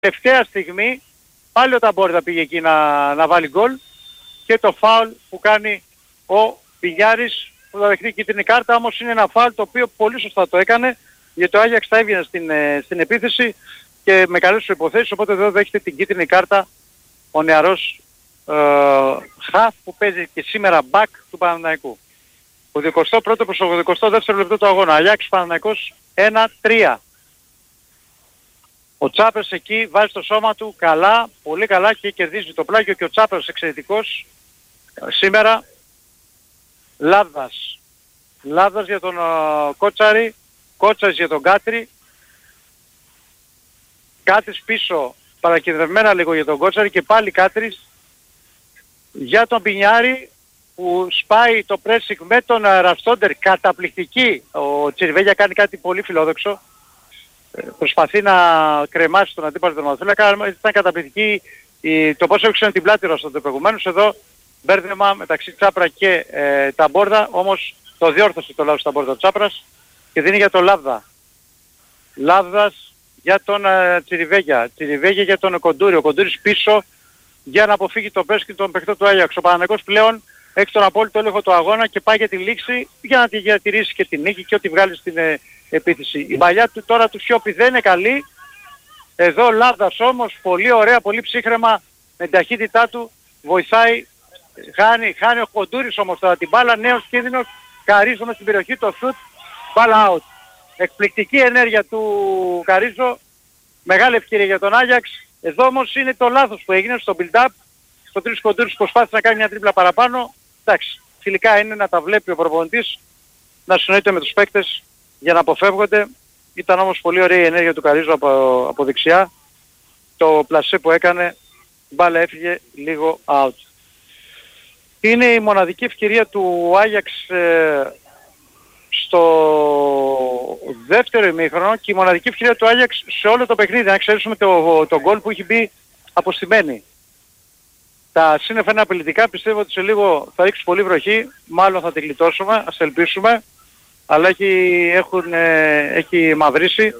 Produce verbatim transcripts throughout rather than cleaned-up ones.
τελευταία στιγμή πάλι ο Ταμπόρδα πήγε εκεί να, να βάλει γκολ και το φάουλ που κάνει ο Πινιάρης που θα δεχτεί κίτρινη κάρτα, όμως είναι ένα φάουλ το οποίο πολύ σωστά το έκανε γιατί ο Άγιαξ θα έβγαινε στην, ε, στην επίθεση και με καλές υποθέσεις, οπότε εδώ δέχεται την κίτρινη κάρτα ο νεαρός ε, χαφ που παίζει και σήμερα back του Παναθηναϊκού. Ο εικοστό πρώτο προς το εικοστό δεύτερο λεπτό του αγώνα. Αγιάξ Παναθηναϊκός ένα τρία. Ο Τσάπρας εκεί βάζει το σώμα του καλά, πολύ καλά και κερδίζει το πλάγιο και ο Τσάπρας εξαιρετικός σήμερα. Λάβδας. Λάβδας για τον uh, Κότσαρη, Κότσαρης για τον Κάτρη. Κάτρης πίσω, παρακεντρευμένα λίγο για τον Κότσαρη και πάλι Κάτρης για τον Πινιάρη που σπάει το pressing με τον Ραστόντερ, καταπληκτική. Ο Τσιριβέγια κάνει κάτι πολύ φιλόδοξο. Προσπαθεί να κρεμάσει τον αντίπαλο τερματοφύλακα. Ήταν καταπληκτική το πώς έξανε την πλάτη Ραστόντερ προηγουμένως. Εδώ μπέρδεμα μεταξύ Τσάπρα και ε, Ταμπόρδα, όμως το διόρθωσε το λάθος Ταμπόρδα Τσάπρας και δίνει για τον Λάβδα. Λάβδας για τον ε, Τσιριβέγια. Τσιριβέγια για τον Κοντούρη. Ο Κοντούρης πίσω για να αποφύγει το πέσκι των παιχτών του Άγιαξ. Ο Παναθηναϊκός πλέον έχει τον απόλυτο έλεγχο του αγώνα και πάει για τη λήξη για να τη διατηρήσει και την νίκη και ό,τι βγάλει στην ε, επίθεση. Η παλιά του τώρα του Σιώπη δεν είναι καλή. Εδώ ο Λάβδας όμως πολύ ωραία, πολύ ψύχρεμα με την ταχύτητά του βοηθάει. Χάνει, χάνει ο Κοντούρης όμως τώρα την μπάλα, νέος κίνδυνος, Καρίζο μες στην περιοχή, το σουτ, μπάλα out. Εκπληκτική ενέργεια του Καρίζο, μεγάλη ευκαιρία για τον Άγιαξ. Εδώ όμως είναι το λάθος που έγινε στο build-up. Στο τρεις Κοντούρης προσπάθησε να κάνει μια τρίπλα παραπάνω. Εντάξει, φιλικά είναι να τα βλέπει ο προπονητής, να συνοείται με τους παίκτες για να αποφεύγονται. Ήταν όμως πολύ ωραία η ενέργεια του Καρίζο από, από δεξιά. Το πλασέ που έκανε, η μπάλα έφυγε λίγο out. Είναι η μοναδική ευκαιρία του Άγιαξ ε, στο δεύτερο ημίχρονο και η μοναδική ευκαιρία του Άγιαξ σε όλο το παιχνίδι. Να ξέρουμε το, το γκολ που έχει μπει αποστημένη. Τα σύννεφα είναι απειλητικά, πιστεύω ότι σε λίγο θα ρίξει πολύ βροχή, μάλλον θα τη γλιτώσουμε, ας ελπίσουμε, αλλά έχει, έχουν, ε, έχει μαυρίσει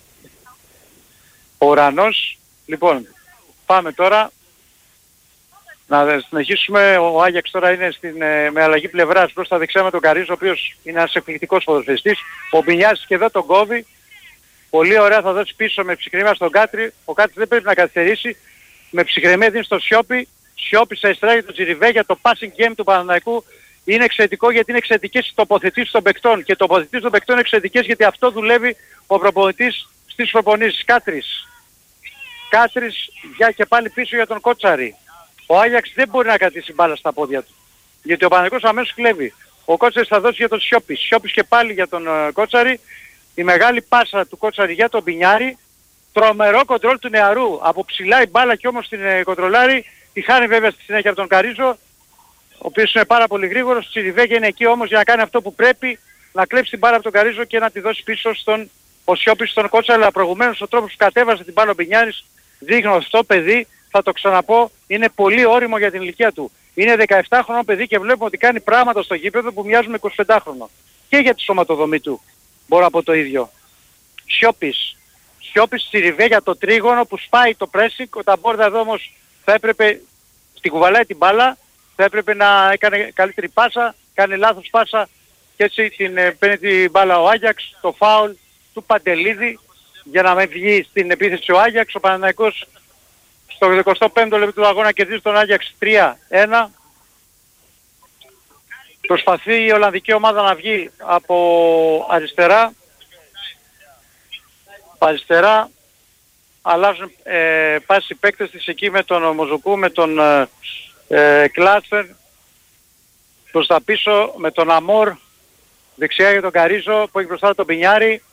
ο ουρανός. Λοιπόν, πάμε τώρα. Να συνεχίσουμε, ο Άγιαξ τώρα είναι στην, ε, με αλλαγή πλευράς προς τα δεξιά με τον Καρίζο, ο οποίος είναι ένας εκπληκτικός ποδοσφαιριστής. Ο Μπινιάς και εδώ τον κόβει. Πολύ ωραία θα δώσει πίσω με ψυχραιμία στον Κάτρη. Ο Κάτρης δεν πρέπει να καθυστερήσει. Με ψυχραιμία δίνει στο Σιώπη. Σιώπη σε αριστερά για τον Τσιριβέγια. Το passing game του Παναθηναϊκού είναι εξαιρετικό γιατί είναι εξαιρετικές οι τοποθετήσεις των παικτών. Και οι τοποθετήσεις των παικτών είναι εξαιρετικές γιατί αυτό δουλεύει ο προπονητής στις προπονήσεις. Κάτρης. Κάτρης για και πάλι πίσω για τον Κότσαρη. Ο Άγιαξ δεν μπορεί να κρατήσει μπάλα στα πόδια του. Γιατί ο Παναθηναϊκός αμέσως κλέβει. Ο Κότσαρης θα δώσει για τον Σιώπη. Σιώπης και πάλι για τον uh, Κότσαρη. Η μεγάλη πάσα του Κότσαρη για τον Πινιάρη. Τρομερό κοντρόλ του νεαρού. Από ψηλά η μπάλα και όμως την uh, κοντρολάρει. Τη χάνει βέβαια στη συνέχεια από τον Καρίζο. Ο οποίος είναι πάρα πολύ γρήγορος. Τσιριβέγια είναι εκεί όμως για να κάνει αυτό που πρέπει. Να κλέψει την μπάλα από τον Καρίζο και να τη δώσει πίσω στον ο Σιώπης στον Κότσαρη. Αλλά προηγουμένως ο τρόπος που κατέβασε την μπάλα ο Πινιάρης δείχνει αυτό παιδί. Θα το ξαναπώ, είναι πολύ όριμο για την ηλικία του. Είναι δεκαεπτάχρονο παιδί και βλέπουμε ότι κάνει πράγματα στο γήπεδο που μοιάζουν με εικοσιπεντάχρονο. Και για τη σωματοδομή του. Μπορώ από το ίδιο. Σιώπης. Σιώπης Τσιριβέ για το τρίγωνο που σπάει το pressing. Ο Ταμπόρδα εδώ όμως θα έπρεπε, στην κουβαλάει την μπάλα, θα έπρεπε να έκανε καλύτερη πάσα, κάνει λάθος πάσα και έτσι την, παίρνει την μπάλα ο Άγιαξ, το φάουλ του Παντελίδη για να μην βγει στην επίθεση ο Άγιαξ. Ο Παναθηναϊκός στο εικοστό πέμπτο λεπτό του αγώνα κερδίζει τον Άγιαξ τρία ένα. Προσπαθεί η Ολλανδική ομάδα να βγει από αριστερά. Από αριστερά αλλάζουν ε, πάση οι παίκτες της εκεί με τον Μοζουκού, με τον ε, Κλάστερ. Προς τα πίσω με τον Αμόρ. Δεξιά για τον Καρίζο που έχει μπροστά τον Πινιάρη.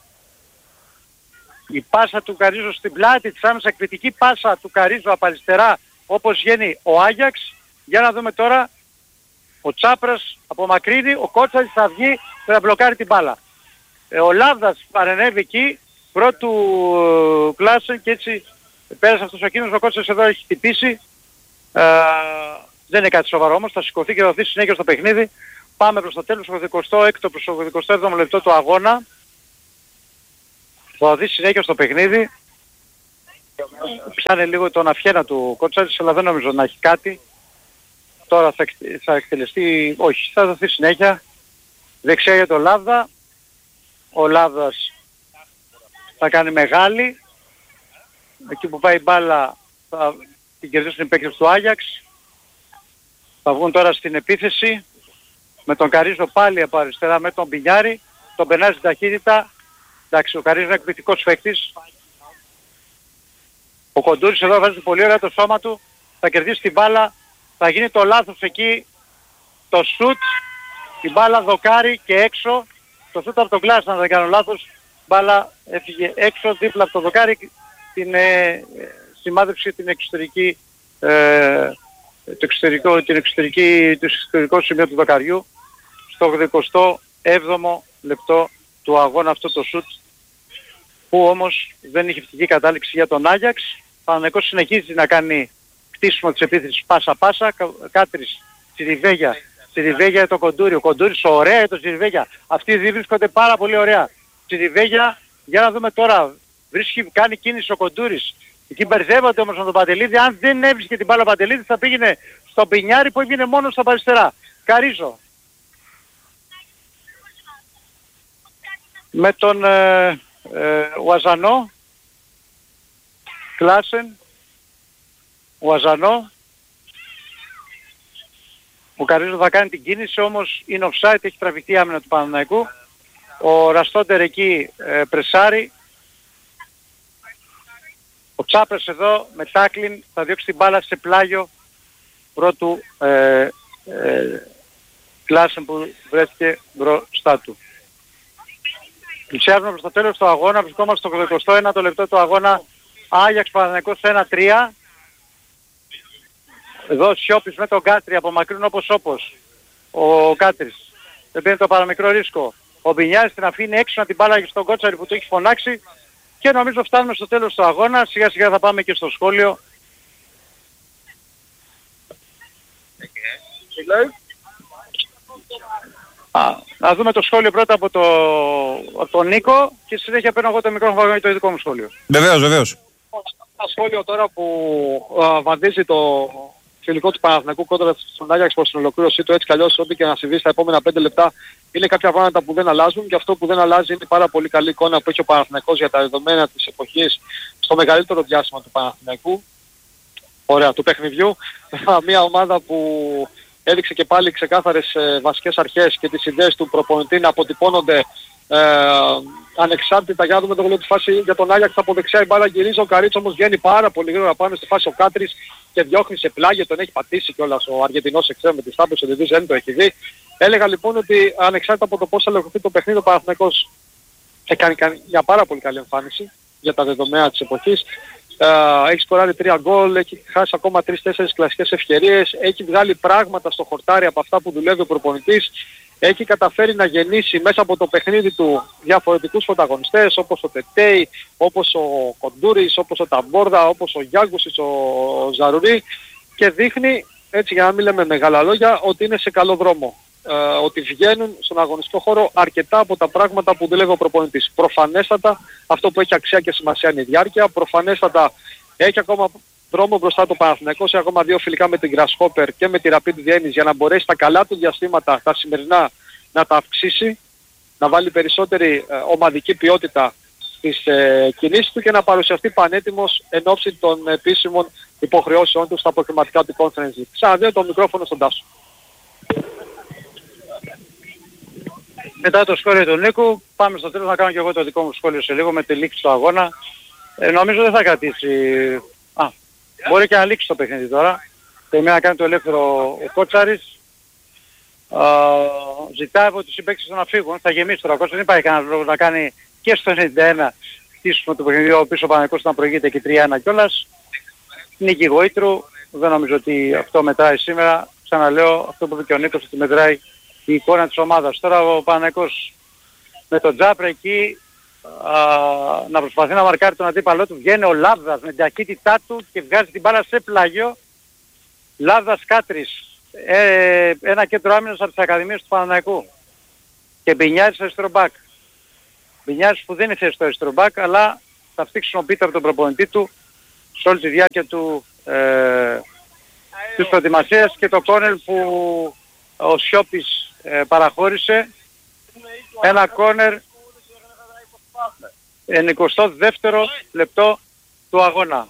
Η πάσα του Καρίζο στην πλάτη της άμεσα, εκπληκτική πάσα του Καρίζο από αριστερά όπως βγαίνει ο Άγιαξ. Για να δούμε τώρα, ο Τσάπρας απομακρύνει, ο Κότσαρης θα βγει και θα μπλοκάρει την μπάλα. Ε, ο Λάβδας παρενέβη εκεί, πρώτου ε, Κλάσεν και έτσι πέρασε αυτός ο κίνδυνος. Ο Κότσαρης εδώ έχει χτυπήσει. Ε, δεν είναι κάτι σοβαρό όμως, θα σηκωθεί και θα δοθεί συνέχεια στο παιχνίδι. Πάμε προς το τέλος, το εικοστό έκτο προς το εικοστό έβδομο λεπτό του αγώνα. Θα δει συνέχεια στο παιχνίδι. πιάνε λίγο τον αφιένα του Κότσαρης, αλλά δεν νομίζω να έχει κάτι. Τώρα θα, θα εκτελεστεί, όχι, θα δοθεί συνέχεια. Δεξιά για τον Λάβδα. Ο Λάβδας θα κάνει μεγάλη. Εκεί που πάει η μπάλα θα την κερδίσουν οι παίκτες του Άγιαξ. Θα βγουν τώρα στην επίθεση με τον Καρίζο πάλι από αριστερά με τον Πινιάρη. Τον περνάει στην ταχύτητα. Εντάξει, ο Καρίζο είναι εκπληκτικός παίκτης. Ο Κοντούρης εδώ βάζει πολύ ωραία το σώμα του. Θα κερδίσει την μπάλα. Θα γίνει το λάθος εκεί. Το σουτ. Η μπάλα δοκάρει και έξω. Το σουτ από τον Κλάς, αν δεν κάνω λάθος. Η μπάλα έφυγε έξω δίπλα από το δοκάρι. Την ε, σημάδεψε την εξωτερική, ε, το εξωτερικό, την εξωτερική, το εξωτερικό σημείο του δοκαριού. Στο ογδοηκοστό έβδομο λεπτό του αγώνα αυτό το σουτ. Που όμως δεν είχε φτυχή κατάληξη για τον Άγιαξ. Ο Παναθηναϊκός συνεχίζει να κάνει χτίσιμο της επίθεσης πάσα-πάσα. Κάτρις, Τσιριβέγια, Τσιριβέγια το Κοντούρι. Ο Κοντούρις ωραία το Τσιριβέγια. Αυτοί οι δύο βρίσκονται πάρα πολύ ωραία. Τσιριβέγια, για να δούμε τώρα. Βρίσκει, κάνει κίνηση ο Κοντούρης. Εκεί μπερδεύονται όμως με τον Παντελίδη. Αν δεν έβρισκε την μπάλα ο Παντελίδης θα πήγαινε στον Πινιάρη που έβγαινε μόνο στα αριστερά. Καρίζο. Με τον ε, ε, Ουαζανό. Κλάσεν. Ουαζανό. Ο Καρίζο θα κάνει την κίνηση, όμως είναι offside, έχει τραβηχτεί η άμυνα του Παναθηναϊκού. Ο Ραστόντερ εκεί ε, πρεσάρει. Ο Τσάπρας εδώ με τάκλιν θα διώξει την μπάλα σε πλάγιο πρώτου ε, ε, Κλάσεν που βρέθηκε μπροστά του. Πλησιάζουμε προς το τέλος του αγώνα, βρισκόμαστε στο ογδοηκοστό ένατο λεπτό του αγώνα. Άγιαξ Παναθηναϊκός ένα τρία. Εδώ Σιώπης με τον Κάτρι απομακρύνουν όπως όπως. Ο Κάτρις δεν παίρνει το παραμικρό ρίσκο. Ο Μπινιάρης την αφήνει έξω να την μπάλα στον Κότσαρη που το έχει φωνάξει. Και νομίζω φτάνουμε στο τέλος του αγώνα. Σιγά σιγά θα πάμε και στο σχόλιο. Α, να δούμε το σχόλιο πρώτα από, το, από τον Νίκο και στη συνέχεια παίρνω εγώ το μικρόφωνο για το ειδικό μου σχόλιο. Βεβαίως, βεβαίως. Ένα σχόλιο τώρα που α, βαδίζει το φιλικό του Παναθηναϊκού κόντρα στον Άγιαξ προς την ολοκλήρωσή του, έτσι κι αλλιώς ό,τι και να συμβεί στα επόμενα πέντε λεπτά είναι κάποια πράγματα που δεν αλλάζουν και αυτό που δεν αλλάζει είναι πάρα πολύ καλή εικόνα που έχει ο Παναθηναϊκός για τα δεδομένα της εποχής στο μεγαλύτερο διάστημα του Παναθηναϊκού. Ωραία, του παιχνιδιού. Μια ομάδα που έδειξε και πάλι ξεκάθαρες ε, βασικές αρχές και τις ιδέες του προπονητή να αποτυπώνονται ε, ανεξάρτητα. Για να δούμε το γολ τη φάση για τον Άγιαξ από δεξιά η μπάλα γυρίζει, ο Καρίτς όμως βγαίνει πάρα πολύ γρήγορα πάνω στη φάση ο Κάτρις και διώχνει σε πλάγιο, τον έχει πατήσει κιόλας ο Αργεντινός εξτρέμ με τη στάμπη, ο Διδής δεν το έχει δει. Έλεγα λοιπόν ότι ανεξάρτητα από το πώς θα ελεγχθεί το παιχνίδι ο Παναθηναϊκός έκανε μια πάρα πολύ καλή εμφάνιση για τα δεδομένα της εποχής. Uh, έχει σκοράρει τρία γκολ, έχει χάσει ακόμα τρεις τέσσερις κλασικές ευκαιρίες, έχει βγάλει πράγματα στο χορτάρι από αυτά που δουλεύει ο προπονητής, έχει καταφέρει να γεννήσει μέσα από το παιχνίδι του διαφορετικούς πρωταγωνιστές όπως ο Τετέι, όπως ο Κοντούρης, όπως ο Ταμπόρδα, όπως ο Γιάγκουσης, ο Ζαρουρί και δείχνει, έτσι για να μην λέμε μεγάλα λόγια, ότι είναι σε καλό δρόμο. Uh, ότι βγαίνουν στον αγωνιστικό χώρο αρκετά από τα πράγματα που δουλεύει ο προπονητής. Προφανέστατα αυτό που έχει αξία και σημασία είναι η διάρκεια. Προφανέστατα έχει ακόμα δρόμο μπροστά το Παναθηναϊκός. Έχει ακόμα δύο φιλικά με την Grasshopper και με τη Rapid Vienna για να μπορέσει τα καλά του διαστήματα, τα σημερινά, να τα αυξήσει, να βάλει περισσότερη ε, ομαδική ποιότητα στις ε, κινήσεις του και να παρουσιαστεί πανέτοιμος εν ώψη των επίσημων υποχρεώσεων του στα αποκριματικά του Conference. Ξαναδίνω το μικρόφωνο στον Τάσο. Μετά το σχόλιο του Νίκου, πάμε στο τέλος να κάνω και εγώ το δικό μου σχόλιο σε λίγο με τη λήξη του αγώνα. Ε, νομίζω δεν θα κρατήσει... Α, μπορεί και να λήξει το παιχνίδι τώρα. Περιμένει να κάνει το ελεύθερο ο Κότσαρης. Α, ζητάει από τους συμπαίκτες να φύγουν. Θα γεμίσει τώρα ο Κότσαρης. Δεν υπάρχει κανένα λόγο να κάνει και στο ενενήντα ένα χτίσιμο του παιχνιδιού. Πίσω ο Παναθηναϊκός να προηγείται και τρία ένα κιόλας. Νίκη Γοήτρου. Δεν νομίζω ότι αυτό μετράει σήμερα. Ξαναλέω αυτό που είπε και ο Νίκος ότι μετράει η εικόνα της ομάδας. Τώρα ο Παναθηναϊκός με τον Τζάπρα εκεί α, να προσπαθεί να μαρκάρει τον αντίπαλό του. Βγαίνει ο Λάβδας με την ταχύτητά του και βγάζει την μπάλα σε πλάγιο. Λάβδας Κάτρις. Ε, ένα κέντρο άμυνας από τις ακαδημίες του Παναθηναϊκού. Και Μπινιάρης αριστερό μπακ. Μπινιάρης που δεν είναι θέση στο αριστερό μπακ αλλά θα αυτή χρησιμοποιείται από τον προπονητή του σε όλη τη διάρκεια του, ε, της προετοιμασίας, και το κόρνερ που ο Σιώπης ε, παραχώρησε. Ένα κόρνερ εικοστό δεύτερο λεπτό του αγώνα.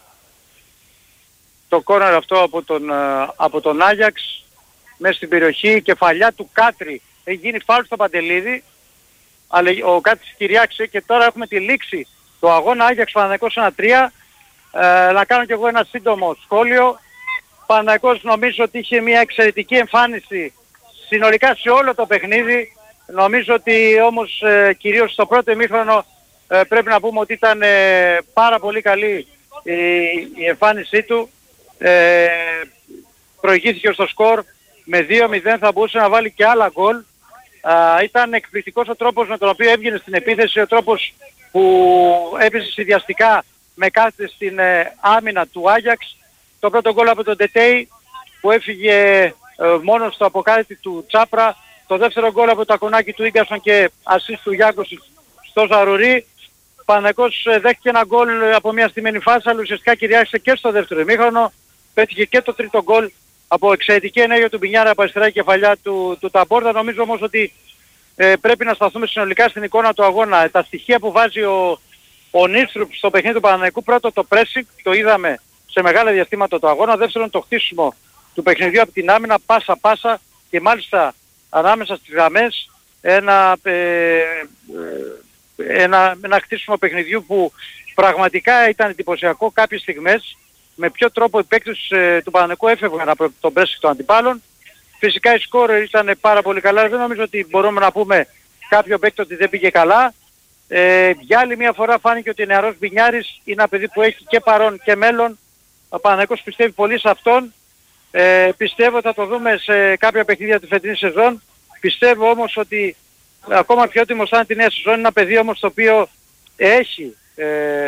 Το κόρνερ αυτό από τον, από τον Άγιαξ μέσα στην περιοχή, κεφαλιά του Κάτρι, έχει γίνει φάουλ στο Παντελίδη, αλλά ο Κάτρις κυριάξε, και τώρα έχουμε τη λήξη του αγώνα Άγιαξ Παναθηναϊκός ένα τρία. Ε, να κάνω κι εγώ ένα σύντομο σχόλιο. Παναθηναϊκός νομίζω ότι είχε μια εξαιρετική εμφάνιση συνολικά σε όλο το παιχνίδι. Νομίζω ότι όμως ε, κυρίως στο πρώτο ημίχρονο ε, πρέπει να πούμε ότι ήταν ε, πάρα πολύ καλή η, η εμφάνισή του. Ε, προηγήθηκε στο σκορ με δύο μηδέν, θα μπορούσε να βάλει και άλλα γκολ. Ε, ήταν εκπληκτικός ο τρόπος με τον οποίο έβγαινε στην επίθεση, ο τρόπος που έπαιζε συνδυαστικά με κάθε στην ε, άμυνα του Άγιαξ. Το πρώτο γκολ από τον Τετέι που έφυγε ε, μόνο στο αποκάλυπτη του Τσάπρα. Το δεύτερο γκολ από το ακουνάκι του Ίγκασον και ασίστ του Γιάκος στο Ζαρουρί. Παναθηναϊκός δέχτηκε ένα γκολ από μια στημένη φάση, αλλά ουσιαστικά κυριάρχησε και στο δεύτερο ημίχρονο. Πέτυχε και το τρίτο γκολ από εξαιρετική ενέργεια του Μπινιάρα από αριστερά κεφαλιά του, του Ταμπόρτα. Νομίζω όμως ότι ε, πρέπει να σταθούμε συνολικά στην εικόνα του αγώνα. Τα στοιχεία που βάζει ο, ο Νίστρουπ στο παιχνίδι του Παναθηναϊκού, πρώτο το pressing, το είδαμε σε μεγάλα διαστήματα του αγώνα. Δεύτερον το χτίσιμο του παιχνιδιού από την άμυνα, πάσα πάσα, και μάλιστα ανάμεσα στις γραμμές ένα, ε, ένα, ένα χτίσιμο παιχνιδιού που πραγματικά ήταν εντυπωσιακό κάποιες στιγμές, με ποιο τρόπο οι παίκτες ε, του Παναθηναϊκού έφευγαν από τον pressing των αντιπάλων. Φυσικά η σκόρ ήταν πάρα πολύ καλά, δεν νομίζω ότι μπορούμε να πούμε κάποιο παίκτο ότι δεν πήγε καλά. Ε, για άλλη μια φορά φάνηκε ότι ο νεαρός Μπινιάρης είναι ένα παιδί που έχει και παρόν και μέλλον. Ο Παναθηναϊκός πιστεύει πολύ σε αυτόν. Ε, πιστεύω θα το δούμε σε κάποια παιχνίδια τη φετινή σεζόν. Πιστεύω όμως ότι ακόμα πιο έτοιμος θα είναι τη νέα σεζόν. Είναι ένα παιδί όμως το οποίο έχει, ε,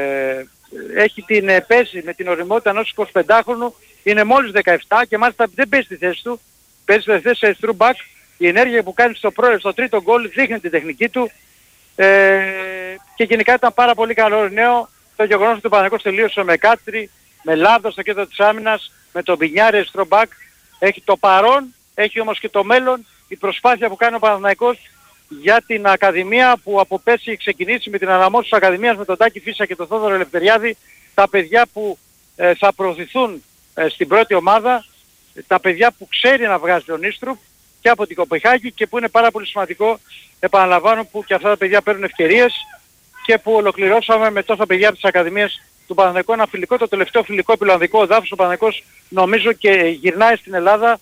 έχει την παίζει με την οριμότητα ενός εικοσιπεντάχρονου. Είναι μόλις δεκαεπτά και μάλιστα δεν παίζει τη θέση του. Παίζει στη θέση σε true back. Η ενέργεια που κάνει στο πρώτο, στο τρίτο γκολ δείχνει την τεχνική του. Ε, και γενικά ήταν πάρα πολύ καλό νέο το γεγονός ότι ο Παναθηναϊκός τελείωσε με Κάτρι, με Λάβδο στο κέντρο της άμυνας, με τον Μπινιάρη αριστερό μπακ. Έχει το παρόν, έχει όμως και το μέλλον. Η προσπάθεια που κάνει ο Παναθηναϊκός για την Ακαδημία, που από πέρσι έχει ξεκινήσει με την αναμόρφωση της Ακαδημίας με τον Τάκη Φίσα και τον Θόδωρο Ελευθεριάδη, τα παιδιά που ε, θα προωθηθούν ε, στην πρώτη ομάδα, τα παιδιά που ξέρει να βγάζει ο Νίστρουπ και από την Κοπεχάγη, και που είναι πάρα πολύ σημαντικό, επαναλαμβάνω, που και αυτά τα παιδιά παίρνουν ευκαιρίες, και που ολοκληρώσαμε με τόσα παιδιά από τις Ακαδημίες του Παναθηναϊκού ένα φιλικό, το τελευταίο φιλικό επιλανδικό εδάφους. Ο Παναθηναϊκός νομίζω και γυρνάει στην Ελλάδα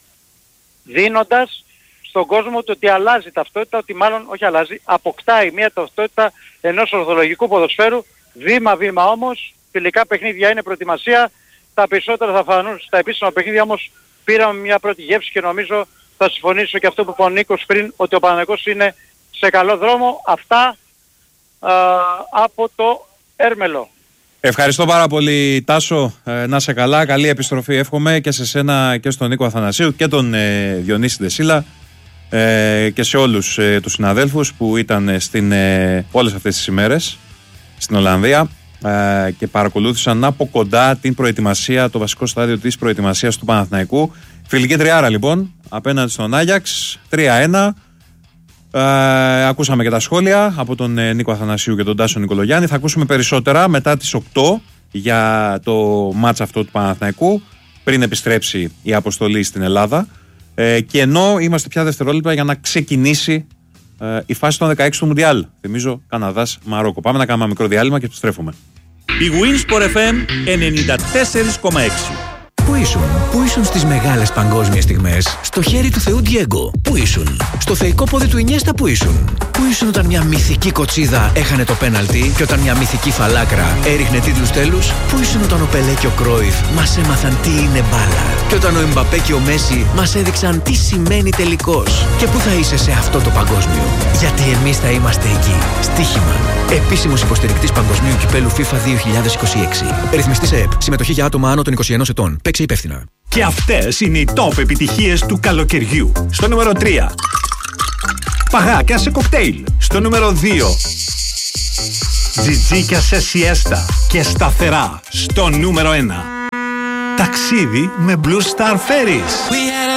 δίνοντας στον κόσμο το ότι αλλάζει ταυτότητα, ότι μάλλον όχι αλλάζει, αποκτάει μια ταυτότητα ενός ορθολογικού ποδοσφαίρου, βήμα-βήμα όμως. Φιλικά παιχνίδια είναι προετοιμασία, τα περισσότερα θα φανούν στα επίσημα παιχνίδια, όμως πήραμε μια πρώτη γεύση και νομίζω θα συμφωνήσω και αυτό που είπε ο Νίκος πριν, ότι ο Παναθηναϊκός είναι σε καλό δρόμο. Αυτά α, από το Έρμελο. Ευχαριστώ πάρα πολύ, Τάσο. Ε, να σε καλά, καλή επιστροφή εύχομαι και σε σένα και στον Νίκο Αθανασίου και τον ε, Διονύση Ντεσίλα ε, και σε όλους ε, τους συναδέλφους που ήταν στην, ε, όλες αυτές τις ημέρες στην Ολλανδία ε, και παρακολούθησαν από κοντά την προετοιμασία, το βασικό στάδιο της προετοιμασίας του Παναθηναϊκού. Φιλική τριάρα λοιπόν απέναντι στον Άγιαξ, τρία ένα. Ε, ακούσαμε και τα σχόλια από τον ε, Νίκο Αθανασίου και τον Τάσο Νικολογιάννη. Θα ακούσουμε περισσότερα μετά τις οκτώ για το μάτς αυτό του Παναθηναϊκού, πριν επιστρέψει η αποστολή στην Ελλάδα. Ε, και ενώ είμαστε πια δευτερόλεπτα για να ξεκινήσει ε, η φάση των δεκαέξι του Μουντιάλ. Θυμίζω Καναδάς Μαρόκο. Πάμε να κάνουμε ένα μικρό διάλειμμα και επιστρέφουμε. Η Winsport εφ εμ ενενήντα τέσσερα κόμμα έξι. Πού ήσουν, πού ήσουν στις μεγάλες παγκόσμιες στιγμές, στο χέρι του Θεού Ντιέγκο, πού ήσουν, στο θεϊκό πόδι του Ινιέστα, πού ήσουν, πού ήσουν όταν μια μυθική κοτσίδα έχανε το πέναλτι και όταν μια μυθική φαλάκρα έριχνε τίτλους τέλους, πού ήσουν όταν ο Πελέ και ο Κρόιφ μας έμαθαν τι είναι μπάλα και όταν ο Εμπαπέ και ο Μέση μας έδειξαν τι σημαίνει τελικός. Και πού θα είσαι σε αυτό το παγκόσμιο, γιατί εμείς θα είμαστε εκεί. Στοίχημα. Επίσημος υποστηρικτής Παγκοσμίου Κυπέλου FIFA δύο χιλιάδες είκοσι έξι. Ρυθμιστής ΕΕΠ. Συμμετοχή για άτομα άνω των είκοσι ενός ετών. Παίξε υπεύθυνα. Και αυτές είναι οι top επιτυχίες του καλοκαιριού. Στο νούμερο τρία. Παγάκια σε κοκτέιλ. Στο νούμερο δύο. Τζιτζίκια σε σιέστα και σταθερά στο νούμερο ένα. Ταξίδι με Blue Star Ferries.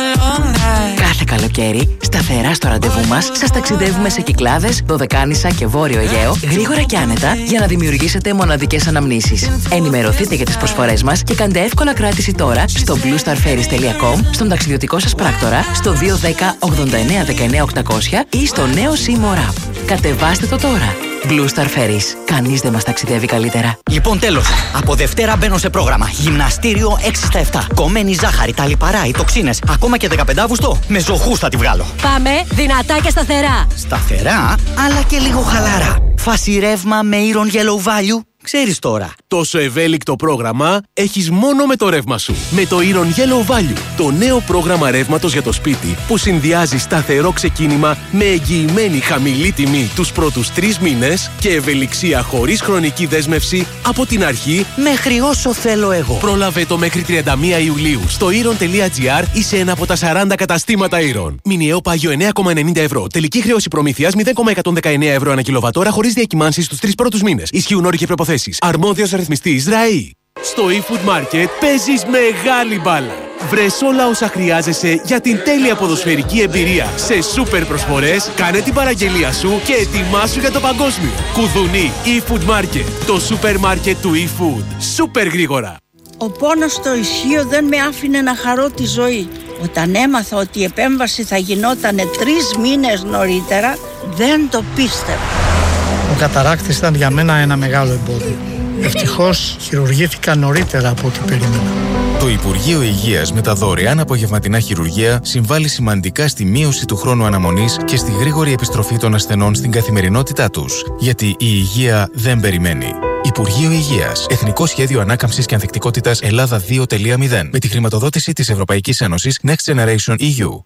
Κάθε καλοκαίρι, σταθερά στο ραντεβού μας, σας ταξιδεύουμε σε Κυκλάδες, Δωδεκάνησα και Βόρειο Αιγαίο, γρήγορα και άνετα, για να δημιουργήσετε μοναδικές αναμνήσεις. Ενημερωθείτε για τις προσφορές μας και κάντε εύκολα κράτηση τώρα στο blue star ferries τελεία com, στον ταξιδιωτικό σας πράκτορα, στο δύο ένα μηδέν ογδόντα εννέα δεκαεννέα οκτακόσια ή στο νέο Seymour App. Κατεβάστε το τώρα. Blue Star Ferries. Κανείς δεν μας ταξιδεύει καλύτερα. Λοιπόν, τέλος. Από Δευτέρα μπαίνω σε πρόγραμμα. Γυμναστήριο έξι στα επτά. Κομμένη ζάχαρη, τα λιπαρά, οι τοξίνες. Ακόμα και δεκαπέντε Αυγούστου. Με ζωχούς θα τη βγάλω. Πάμε δυνατά και σταθερά. Σταθερά, αλλά και λίγο χαλαρά. Φάση ρεύμα με Iron Yellow Value. Ξέρεις τώρα. Τόσο ευέλικτο πρόγραμμα έχεις μόνο με το ρεύμα σου. Με το Iron Yellow Value, το νέο πρόγραμμα ρεύματος για το σπίτι που συνδυάζει σταθερό ξεκίνημα με εγγυημένη χαμηλή τιμή τους πρώτους τρεις μήνες και ευελιξία χωρίς χρονική δέσμευση από την αρχή μέχρι όσο θέλω εγώ. Πρόλαβε το μέχρι τριάντα μία Ιουλίου στο iron τελεία gr ή σε ένα από τα σαράντα καταστήματα Iron. Μηνιαίο πάγιο εννέα κόμμα ενενήντα ευρώ. Τελική χρέωση προμήθειας μηδέν κόμμα εκατόν δεκαεννέα ευρώ ανά κιλοβατόρα χωρίς διακυμάνσεις στους τρεις πρώτους μήνες. Ισχύουν όροι και προποθέσεις. Αρμόδιος ρυθμιστής ΡΑΗ. Στο eFood Market παίζεις μεγάλη μπάλα. Βρες όλα όσα χρειάζεσαι για την τέλεια ποδοσφαιρική εμπειρία. Σε σούπερ προσφορές, κάνε την παραγγελία σου και ετοιμάσου για το παγκόσμιο. Κουδουνί eFood Market. Το σούπερ μάρκετ του eFood. Σούπερ γρήγορα. Ο πόνος στο ισχύο δεν με άφηνε να χαρώ τη ζωή. Όταν έμαθα ότι η επέμβαση θα γινόταν τρεις μήνες νωρίτερα, δεν το πίστευα. Ο καταράκτης ήταν για μένα ένα μεγάλο εμπόδιο. Ευτυχώς χειρουργήθηκα νωρίτερα από ό,τι περίμενα. Το Υπουργείο Υγείας με τα δωρεάν απογευματινά χειρουργία συμβάλλει σημαντικά στη μείωση του χρόνου αναμονής και στη γρήγορη επιστροφή των ασθενών στην καθημερινότητά τους. Γιατί η υγεία δεν περιμένει. Υπουργείο Υγείας. Εθνικό Σχέδιο Ανάκαμψης και Ανθεκτικότητας Ελλάδα δύο τελεία μηδέν. Με τη χρηματοδότηση της Ευρωπαϊκής Ένωσης Next Generation ι γιου.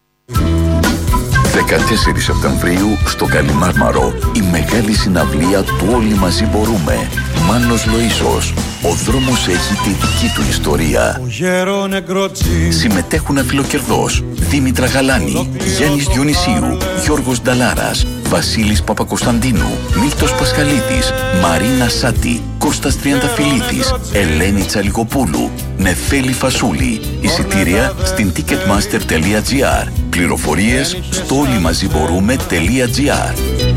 δεκατέσσερις Σεπτεμβρίου στο Καλιμάρμαρο η μεγάλη συναυλία του Όλοι Μαζί Μπορούμε. Μάνος Λοΐσος. Ο δρόμος έχει τη δική του ιστορία. Συμμετέχουν αφιλοκερδός Δήμητρα Γαλάνη, Γιάννης Διονυσίου, Γιώργος Νταλάρας, Βασίλης Παπακοσταντίνου, Μίλτος Πασχαλίδης, Μαρίνα Σάτη, Κώστας Τριανταφυλλίδης, Ελένη Τσαλικοπούλου, Νεφέλη Φασούλη. Εισιτήρια στην ticketmaster τελεία gr. Πληροφορίες στο όλοιμαζιμπορούμε τελεία gr.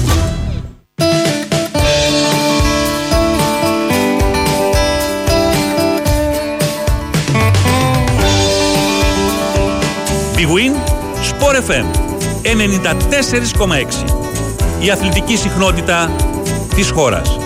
Big Win, Sport εφ εμ ενενήντα τέσσερα κόμμα έξι. Η αθλητική συχνότητα της χώρας.